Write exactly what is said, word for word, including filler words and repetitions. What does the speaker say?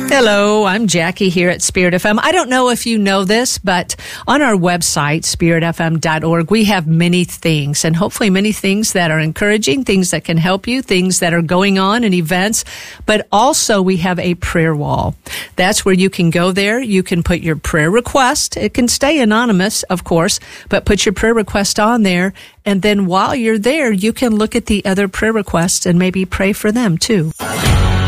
Hello, I'm Jackie here at Spirit F M. I don't know if you know this, but on our website, spirit f m dot org, we have many things, and hopefully many things that are encouraging, things that can help you, things that are going on in events, but also we have a prayer wall. That's where you can go there. You can put your prayer request. It can stay anonymous, of course, but put your prayer request on there, and then while you're there, you can look at the other prayer requests and maybe pray for them too.